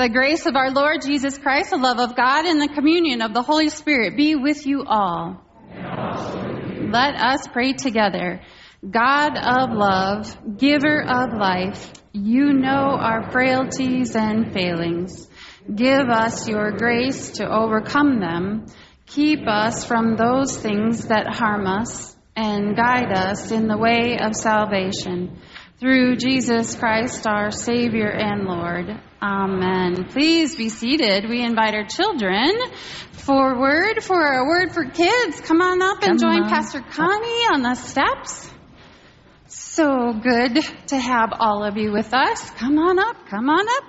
The grace of our Lord Jesus Christ, the love of God, and the communion of the Holy Spirit be with you all. Let us pray together. God of love, giver of life, you know our frailties and failings. Give us your grace to overcome them. Keep us from those things that harm us, and guide us in the way of salvation. Through Jesus Christ, our Savior and Lord. Amen. Please be seated. We invite our children forward for a word for kids. Come on up and join Pastor Connie on the steps. So good to have all of you with us. Come on up. Come on up.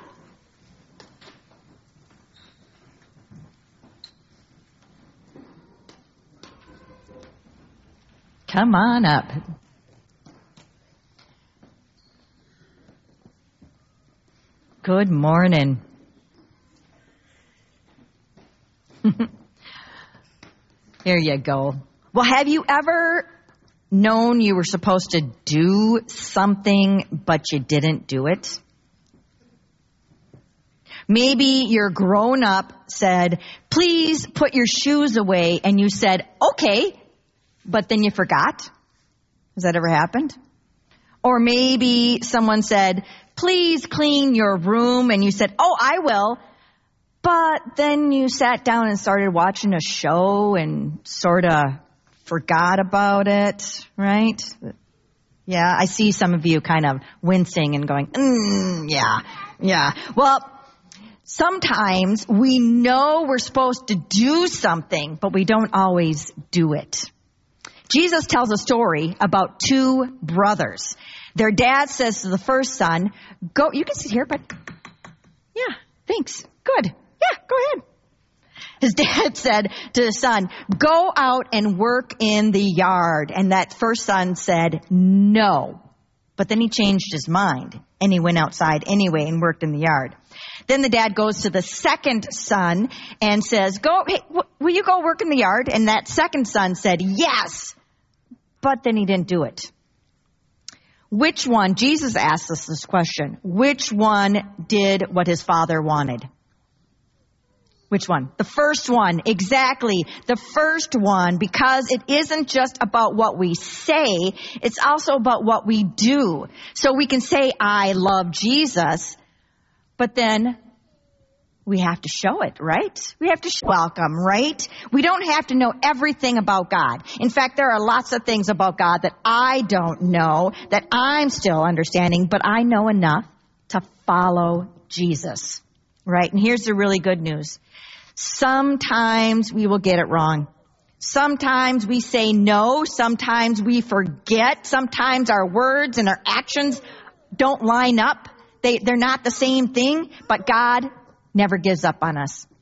Come on up. Good morning. Here you go. Well, have you ever known you were supposed to do something, but you didn't do it? Maybe your grown-up said, please put your shoes away, and you said, okay, but then you forgot. Has that ever happened? Or maybe someone said, please clean your room, and you said, oh, I will. But then you sat down and started watching a show and sort of forgot about it, right? Yeah, I see some of you kind of wincing and going, yeah. Well, sometimes we know we're supposed to do something, but we don't always do it. Jesus tells a story about two brothers. Their dad says to the first son, go, you can sit here, but yeah, thanks. Good. Yeah, go ahead. His dad said to the son, go out and work in the yard. And that first son said, no. But then he changed his mind and he went outside anyway and worked in the yard. Then the dad goes to the second son and says, will you go work in the yard? And that second son said, yes. But then he didn't do it. Which one, Jesus asked us this question, which one did what his father wanted? Which one? The first one, exactly. The first one, because it isn't just about what we say, it's also about what we do. So we can say, I love Jesus, but then we have to show it, right? We have to welcome, right? We don't have to know everything about God. In fact, there are lots of things about God that I don't know, that I'm still understanding, but I know enough to follow Jesus, right? And here's the really good news. Sometimes we will get it wrong. Sometimes we say no. Sometimes we forget. Sometimes our words and our actions don't line up. They're not the same thing, but God never gives up on us.